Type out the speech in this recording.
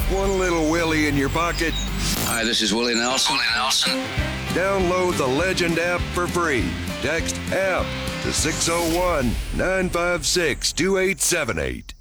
one little Willie in your pocket? Hi, this is Willie Nelson. Download the Legend app for free. Text APP to 601-956-2878.